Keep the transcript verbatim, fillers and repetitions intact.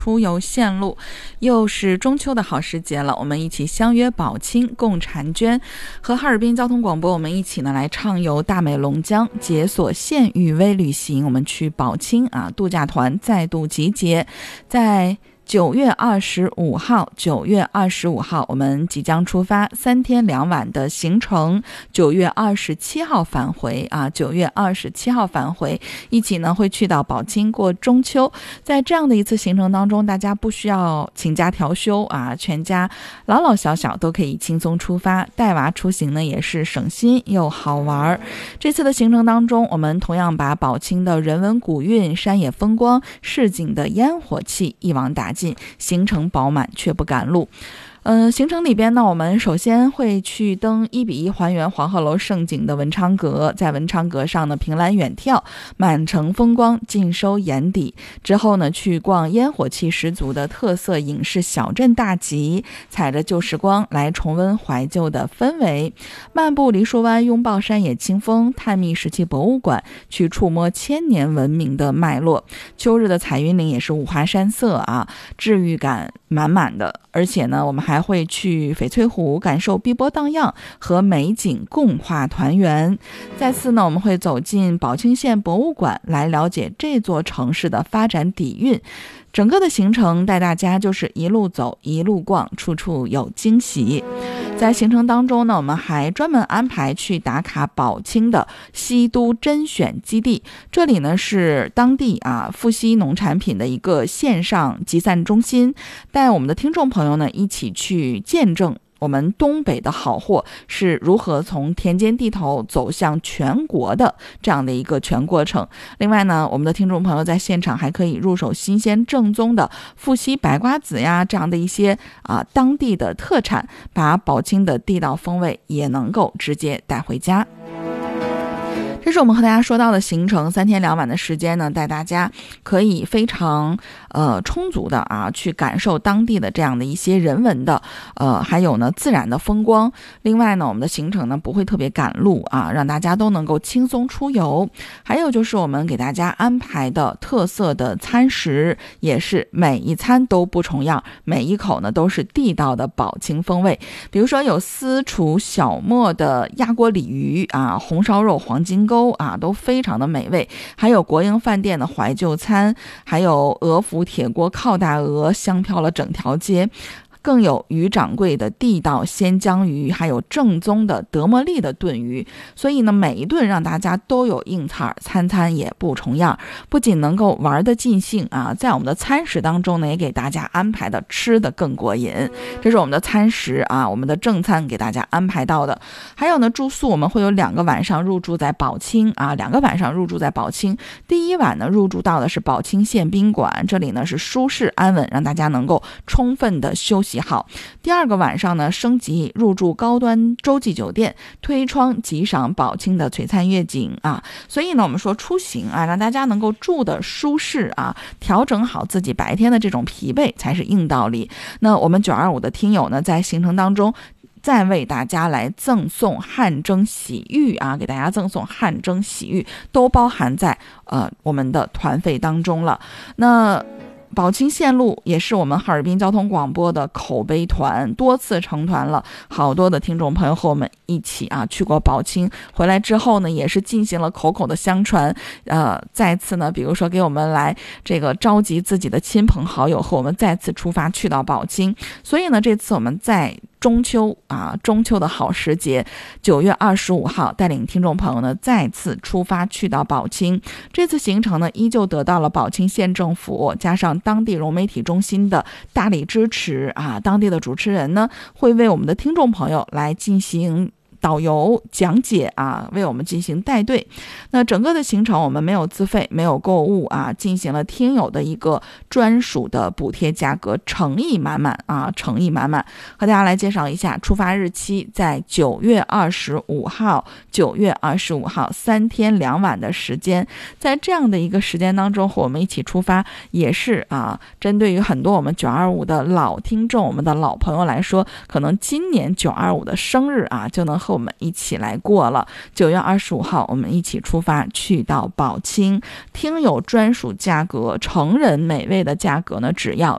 出游线路，又是中秋的好时节了，我们一起相约宝清共婵娟，和哈尔滨交通广播我们一起呢来畅游大美龙江，解锁县域微旅行。我们去宝清啊，度假团再度集结，在九月二十五号，九月二十五号我们即将出发，三天两晚的行程。九月二十七号返回啊，九月二十七号返回，一起呢会去到宝清过中秋。在这样的一次行程当中，大家不需要请假调休啊，全家老老小小都可以轻松出发，带娃出行呢也是省心又好玩。这次的行程当中，我们同样把宝清的人文古韵、山野风光、市井的烟火气一网打尽，行程饱满却不赶路。嗯，行程里边呢，我们首先会去登一比一还原黄鹤楼盛景的文昌阁，在文昌阁上呢凭栏远眺，满城风光尽收眼底。之后呢，去逛烟火气十足的特色影视小镇大集，踩着旧时光来重温怀旧的氛围。漫步梨树湾，拥抱山野清风，探秘石器博物馆，去触摸千年文明的脉络。秋日的彩云岭也是五花山色啊，治愈感满满的。而且呢，我们还会去翡翠湖感受碧波荡漾，和美景共话团圆。再次呢，我们会走进宝清县博物馆，来了解这座城市的发展底蕴。整个的行程带大家就是一路走一路逛，处处有惊喜。在行程当中呢，我们还专门安排去打卡宝清的西都甄选基地，这里呢是当地啊富硒农产品的一个线上集散中心，带我们的听众朋友呢一起去见证我们东北的好货是如何从田间地头走向全国的这样的一个全过程。另外呢，我们的听众朋友在现场还可以入手新鲜正宗的富硒白瓜子呀，这样的一些啊当地的特产，把宝清的地道风味也能够直接带回家。这是我们和大家说到的行程，三天两晚的时间呢，带大家可以非常呃充足的啊去感受当地的这样的一些人文的呃还有呢自然的风光。另外呢，我们的行程呢不会特别赶路啊，让大家都能够轻松出游。还有就是我们给大家安排的特色的餐食，也是每一餐都不重样，每一口呢都是地道的宝清风味。比如说有私厨小磨的鸭锅鲤鱼啊，红烧肉黄金沟啊，都非常的美味。还有国营饭店的怀旧餐，还有俄府铁锅靠大鹅，香飘了整条街。更有于掌柜的地道鲜江鱼，还有正宗的德莫利的炖鱼。所以呢，每一顿让大家都有硬菜，餐餐也不重样。不仅能够玩得尽兴啊，在我们的餐食当中呢，也给大家安排的吃的更过瘾。这是我们的餐食啊，我们的正餐给大家安排到的。还有呢，住宿我们会有两个晚上入住在宝清啊，两个晚上入住在宝清。第一晚呢，入住到的是宝清县宾馆，这里呢是舒适安稳，让大家能够充分的休息好。第二个晚上呢，升级入住高端洲际酒店，推窗即赏宝清的璀璨月景啊。所以呢，我们说出行啊，让大家能够住的舒适啊，调整好自己白天的这种疲惫才是硬道理。那我们九二五的听友呢，在行程当中再为大家来赠送汗蒸洗浴啊，给大家赠送汗蒸洗浴，都包含在呃我们的团费当中了。那宝清线路也是我们哈尔滨交通广播的口碑团，多次成团了，好多的听众朋友和我们一起啊去过宝清，回来之后呢，也是进行了口口的相传，呃，再次呢，比如说给我们来这个召集自己的亲朋好友和我们再次出发去到宝清。所以呢，这次我们在中秋啊，中秋的好时节，九月二十五号带领听众朋友呢再次出发去到宝清。这次行程呢，依旧得到了宝清县政府加上当地融媒体中心的大力支持啊，当地的主持人呢会为我们的听众朋友来进行导游讲解啊，为我们进行带队。那整个的行程我们没有自费，没有购物啊，进行了听友的一个专属的补贴价格，诚意满满啊，诚意满满。和大家来介绍一下，出发日期在九月二十五号，九月二十五号三天两晚的时间。在这样的一个时间当中和我们一起出发，也是啊，针对于很多我们九二五的老听众，我们的老朋友来说，可能今年九二五的生日啊，就能和和我们一起来过了。九月二十五号，我们一起出发去到宝清，听友专属价格，成人美味的价格呢，只要